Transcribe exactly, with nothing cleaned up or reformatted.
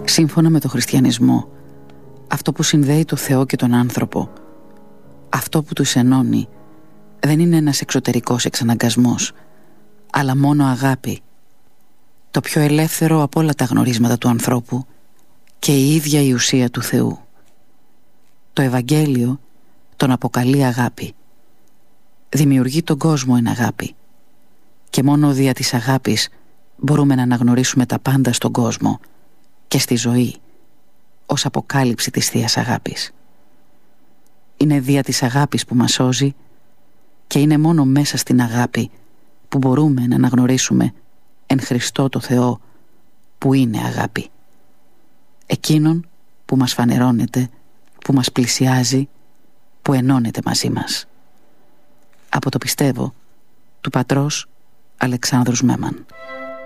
Σύμφωνα με το χριστιανισμό, αυτό που συνδέει το Θεό και τον άνθρωπο, αυτό που τους ενώνει, δεν είναι ένας εξωτερικός εξαναγκασμός, αλλά μόνο αγάπη. Το πιο ελεύθερο από όλα τα γνωρίσματα του ανθρώπου και η ίδια η ουσία του Θεού. Το Ευαγγέλιο τον αποκαλεί αγάπη. Δημιουργεί τον κόσμο εν αγάπη. Και μόνο δια της αγάπης μπορούμε να αναγνωρίσουμε τα πάντα στον κόσμο και στη ζωή ως αποκάλυψη της Θείας Αγάπης. Είναι δια της αγάπης που μας σώζει και είναι μόνο μέσα στην αγάπη που μπορούμε να αναγνωρίσουμε εν Χριστώ το Θεό που είναι αγάπη. Εκείνον που μας φανερώνεται, που μας πλησιάζει, που ενώνεται μαζί μας. Από το πιστεύω του πατρός Αλεξάνδρου Μέμαν.